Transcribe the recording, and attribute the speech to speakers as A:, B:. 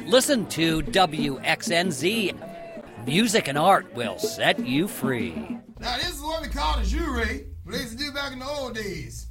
A: Listen to WXNZ. Music and art will set you free.
B: Now, this is what we call a jury. We used to do back in the old days.